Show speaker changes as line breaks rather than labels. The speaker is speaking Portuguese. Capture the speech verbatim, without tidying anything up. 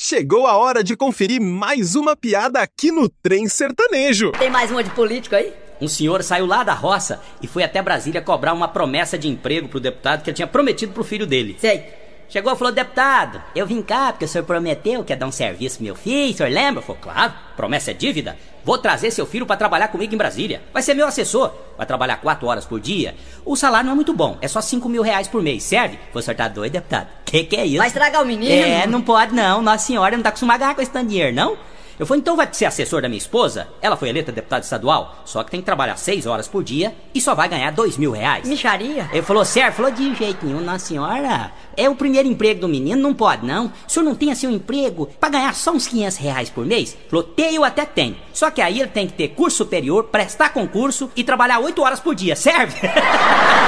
Chegou a hora de conferir mais uma piada aqui no Trem Sertanejo.
Tem mais uma de político aí?
Um senhor saiu lá da roça e foi até Brasília cobrar uma promessa de emprego pro deputado que ele tinha prometido pro filho dele.
Sei.
Chegou e falou: deputado, eu vim cá porque o senhor prometeu que ia dar um serviço pro meu filho, o senhor lembra? Falou: claro, promessa é dívida. Vou trazer seu filho pra trabalhar comigo em Brasília. Vai ser meu assessor. Vai trabalhar quatro horas por dia. O salário não é muito bom, é só cinco mil reais por mês. Serve? Você o senhor tá doido, deputado? Que que é isso?
Vai estragar o menino?
É, não pode não. Nossa senhora não tá acostumada a ganhar com esse tanto de dinheiro, não? Eu falei: então vai ser assessor da minha esposa? Ela foi eleita deputada estadual, só que tem que trabalhar seis horas por dia e só vai ganhar dois mil reais.
Micharia?
Ele falou: certo? Falou: de jeito nenhum, nossa senhora. É o primeiro emprego do menino, não pode não. O senhor não tem assim um emprego pra ganhar só uns quinhentos reais por mês? Falou: tenho, até tenho. Só que aí ele tem que ter curso superior, prestar concurso e trabalhar oito horas por dia, serve?